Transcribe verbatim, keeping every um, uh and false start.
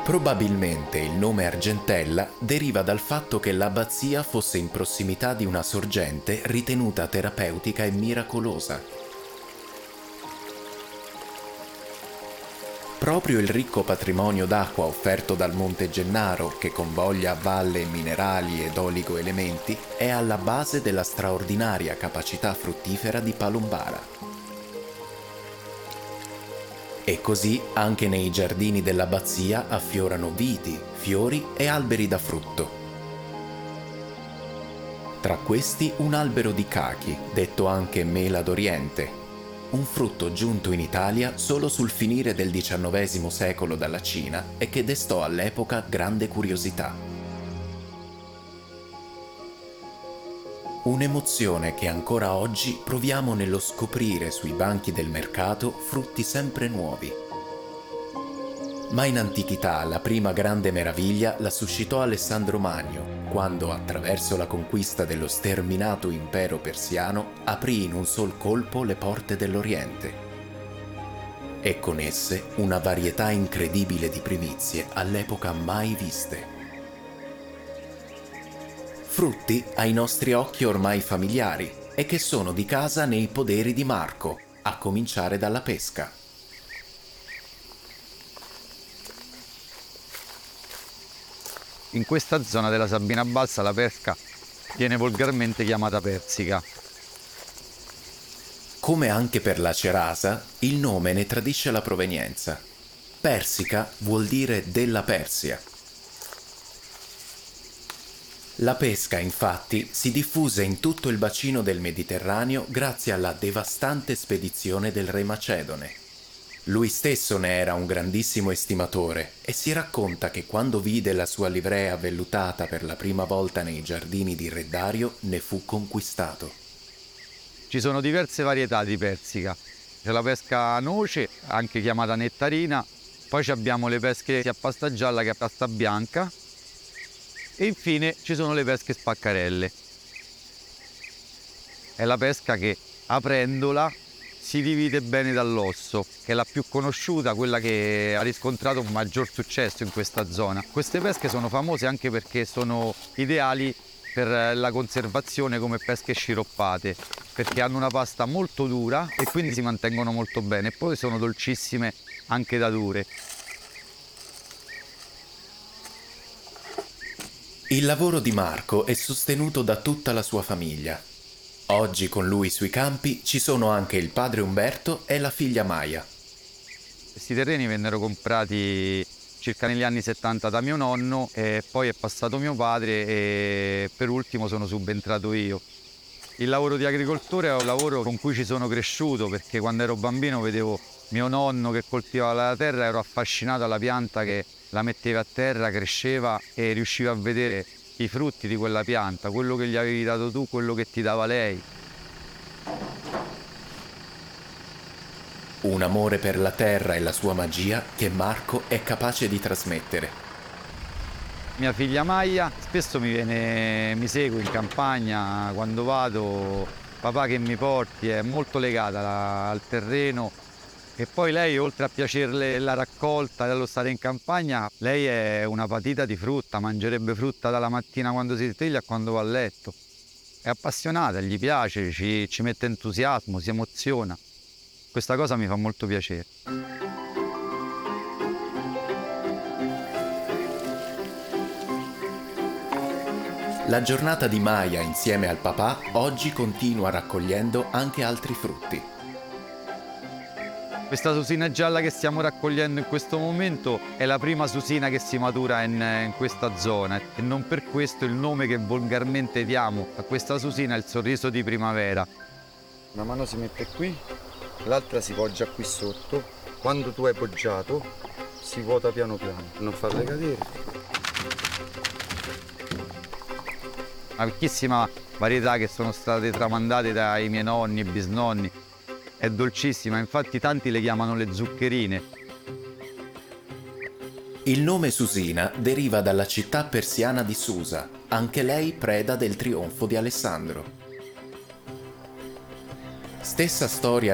Probabilmente il nome Argentella deriva dal fatto che l'abbazia fosse in prossimità di una sorgente ritenuta terapeutica e miracolosa. Proprio il ricco patrimonio d'acqua offerto dal Monte Gennaro, che convoglia a valle minerali ed oligoelementi, è alla base della straordinaria capacità fruttifera di Palombara. E così anche nei giardini dell'abbazia affiorano viti, fiori e alberi da frutto. Tra questi un albero di cachi, detto anche mela d'Oriente, un frutto giunto in Italia solo sul finire del diciannovesimo secolo dalla Cina e che destò all'epoca grande curiosità. Un'emozione che ancora oggi proviamo nello scoprire sui banchi del mercato frutti sempre nuovi. Ma in antichità la prima grande meraviglia la suscitò Alessandro Magno, quando, attraverso la conquista dello sterminato impero persiano, aprì in un sol colpo le porte dell'Oriente. E con esse una varietà incredibile di primizie all'epoca mai viste. Frutti ai nostri occhi ormai familiari e che sono di casa nei poderi di Marco, a cominciare dalla pesca. In questa zona della Sabina Bassa la pesca viene volgarmente chiamata persica. Come anche per la cerasa, il nome ne tradisce la provenienza. Persica vuol dire della Persia. La pesca, infatti, si diffuse in tutto il bacino del Mediterraneo grazie alla devastante spedizione del re Macedone. Lui stesso ne era un grandissimo estimatore e si racconta che quando vide la sua livrea vellutata per la prima volta nei giardini di Re Dario ne fu conquistato. Ci sono diverse varietà di persica. C'è la pesca a noce, anche chiamata nettarina, poi abbiamo le pesche sia a pasta gialla che a pasta bianca, e infine ci sono le pesche spaccarelle. È la pesca che, aprendola, si divide bene dall'osso, che è la più conosciuta, quella che ha riscontrato un maggior successo in questa zona. Queste pesche sono famose anche perché sono ideali per la conservazione come pesche sciroppate, perché hanno una pasta molto dura e quindi si mantengono molto bene, e poi sono dolcissime anche da dure. Il lavoro di Marco è sostenuto da tutta la sua famiglia. Oggi con lui sui campi ci sono anche il padre Umberto e la figlia Maya. Questi terreni vennero comprati circa negli anni settanta da mio nonno, e poi è passato mio padre e per ultimo sono subentrato io. Il lavoro di agricoltore è un lavoro con cui ci sono cresciuto, perché quando ero bambino vedevo mio nonno che coltivava la terra, ero affascinato dalla pianta che la metteva a terra, cresceva e riusciva a vedere i frutti di quella pianta, quello che gli avevi dato tu, quello che ti dava lei. Un amore per la terra e la sua magia che Marco è capace di trasmettere. Mia figlia Maya spesso mi viene, mi segue in campagna quando vado, papà che mi porti, è molto legata alla- al terreno. E poi lei, oltre a piacerle la raccolta e allo stare in campagna, lei è una patita di frutta, mangerebbe frutta dalla mattina quando si sveglia a quando va a letto. È appassionata, gli piace, ci, ci mette entusiasmo, si emoziona. Questa cosa mi fa molto piacere. La giornata di Maya insieme al papà oggi continua raccogliendo anche altri frutti. Questa susina gialla che stiamo raccogliendo in questo momento è la prima susina che si matura in, in questa zona, e non per questo il nome che volgarmente diamo a questa susina è il sorriso di primavera. Una mano si mette qui, l'altra si poggia qui sotto. Quando tu hai poggiato si vuota piano piano, per non farle cadere. Una ricchissima varietà che sono state tramandate dai miei nonni e bisnonni. È dolcissima, infatti tanti le chiamano le zuccherine. Il nome Susina deriva dalla città persiana di Susa, anche lei preda del trionfo di Alessandro. Stessa storia